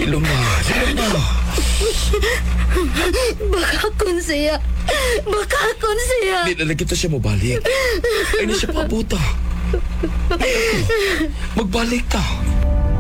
Iluma. Bakakon siya. Bakakon siya. Di na lang kita siya mabalik. Ay na siya pabuta. Magbalik ta.